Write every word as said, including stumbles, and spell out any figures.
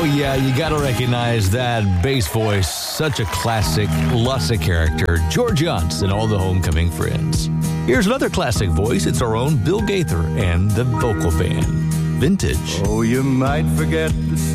yeah, you got to recognize that bass voice. Such a classic, lots of character. George Johnson, all the Homecoming Friends. Here's another classic voice. It's our own Bill Gaither and the vocal band. Vintage. Oh, you might forget the